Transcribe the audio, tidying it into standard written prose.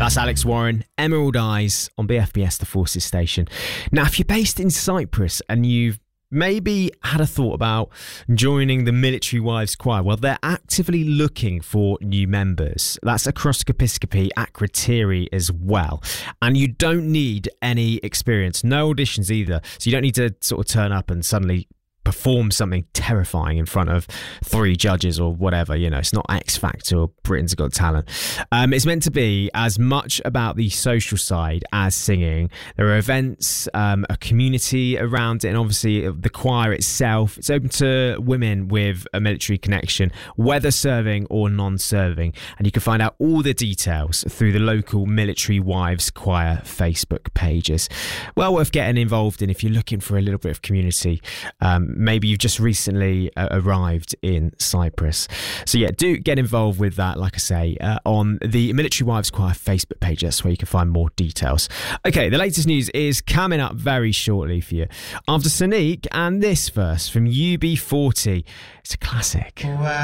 That's Alex Warren, Emerald Eyes on BFBS, the Forces station. Now, if you're based in Cyprus and you've maybe had a thought about joining the Military Wives Choir, well, they're actively looking for new members. That's across Episcopi at Krateri as well. And you don't need any experience, no auditions either. So you don't need to sort of turn up and suddenly perform something terrifying in front of 3 judges or whatever. You know, it's not X Factor or Britain's Got Talent. It's meant to be as much about the social side as singing. There are events, a community around it, and obviously the choir itself. It's open to women with a military connection, whether serving or non-serving, and you can find out all the details through the local Military Wives Choir Facebook pages. Well worth getting involved in if you're looking for a little bit of community. Maybe you've just recently arrived in Cyprus. So yeah, do get involved with that, like I say, on the Military Wives Choir Facebook page. That's where you can find more details. Okay, the latest news is coming up very shortly for you. After Sonique and this verse from UB40. It's a classic.